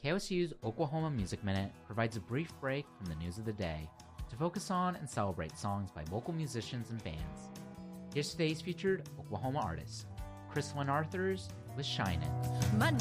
KOSU's Oklahoma Music Minute provides a brief break from the news of the day to focus on and celebrate songs by local musicians and bands. Here's today's featured Oklahoma artist, Chris Lynn Arthurs with Shinin'. My